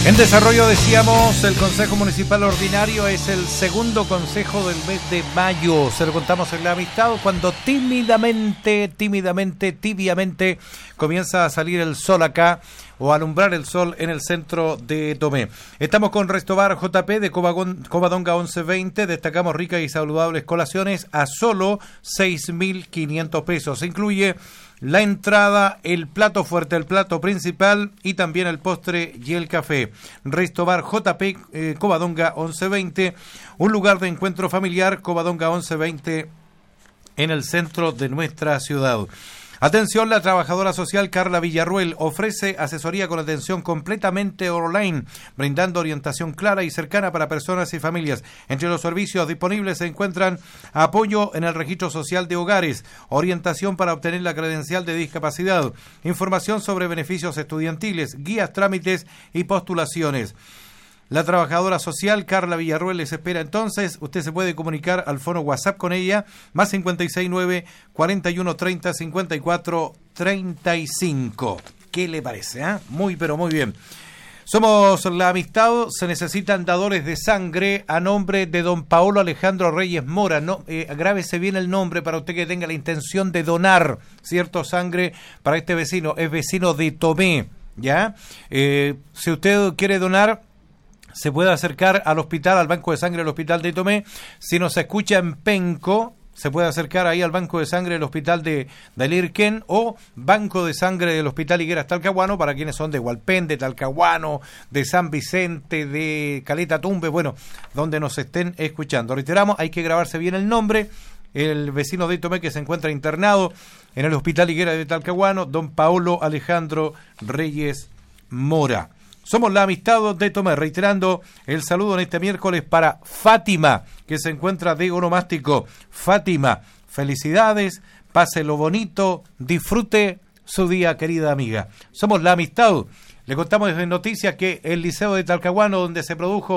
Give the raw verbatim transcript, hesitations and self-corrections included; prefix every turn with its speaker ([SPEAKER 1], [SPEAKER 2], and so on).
[SPEAKER 1] En desarrollo decíamos, el Consejo Municipal Ordinario es el segundo consejo del mes de mayo. Se lo contamos en La Amistad cuando tímidamente, tímidamente, tibiamente comienza a salir el sol acá o a alumbrar el sol en el centro de Tomé. Estamos con Restobar J P de Covagón, Covadonga once veinte. Destacamos ricas y saludables colaciones a solo seis mil quinientos pesos. Incluye la entrada, el plato fuerte, el plato principal y también el postre y el café. Restobar J P, eh, Covadonga once veinte, un lugar de encuentro familiar, Covadonga once veinte, en el centro de nuestra ciudad. Atención, la trabajadora social Carla Villarruel ofrece asesoría con atención completamente online, brindando orientación clara y cercana para personas y familias. Entre los servicios disponibles se encuentran apoyo en el registro social de hogares, orientación para obtener la credencial de discapacidad, información sobre beneficios estudiantiles, guías, trámites y postulaciones. La trabajadora social Carla Villarruel les espera entonces. Usted se puede comunicar al fono WhatsApp con ella, más cincuenta y seis nueve, cuarenta y uno treinta, cincuenta y cuatro treinta y cinco. ¿Qué le parece? Eh? Muy, pero muy bien. Somos La Amistad. Se necesitan dadores de sangre a nombre de don Paolo Alejandro Reyes Mora. No, eh, grábese bien el nombre para usted que tenga la intención de donar, ¿cierto? Sangre para este vecino. Es vecino de Tomé, ¿ya? Eh, si usted quiere donar, se puede acercar al hospital, al banco de sangre del hospital de Tomé. Si nos escucha en Penco, se puede acercar ahí al banco de sangre del hospital de Dalirquén o banco de sangre del hospital Higueras Talcahuano para quienes son de Hualpén, de Talcahuano, de San Vicente, de Caleta Tumbe, bueno, donde nos estén escuchando. Reiteramos, hay que grabarse bien el nombre. El vecino de Tomé que se encuentra internado en el hospital Higueras de Talcahuano, don Paolo Alejandro Reyes Mora. Somos La Amistad de Tomé, reiterando el saludo en este miércoles para Fátima, que se encuentra de onomástico. Fátima, felicidades, pase lo bonito, disfrute su día, querida amiga. Somos La Amistad. Le contamos en noticias que el Liceo de Talcahuano, donde se produjo